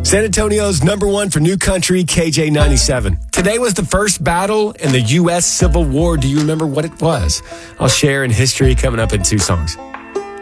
San Antonio's number one for new country, KJ97. Today was the first battle in the U.S. Civil War. Do you remember what it was? I'll share in history coming up in 2 songs.